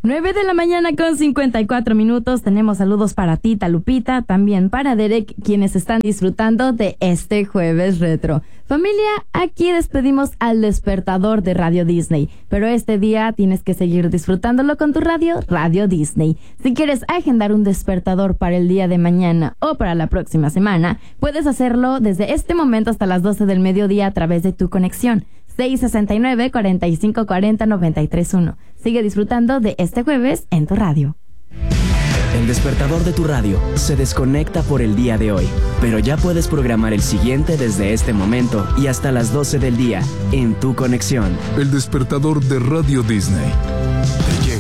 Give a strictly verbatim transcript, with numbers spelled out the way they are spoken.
nueve de la mañana con cincuenta y cuatro minutos. Tenemos saludos para Tita Lupita, también para Derek, quienes están disfrutando de este jueves retro. Familia, aquí despedimos al despertador de Radio Disney, pero este día tienes que seguir disfrutándolo con tu radio, Radio Disney. Si quieres agendar un despertador para el día de mañana o para la próxima semana, puedes hacerlo desde este momento hasta las doce del mediodía a través de tu conexión. seis sesenta y nueve, cuarenta y cinco cuarenta, noventa y tres uno. Sigue disfrutando de este jueves en tu radio. El despertador de tu radio se desconecta por el día de hoy, pero ya puedes programar el siguiente desde este momento y hasta las doce del día en tu conexión. El despertador de Radio Disney te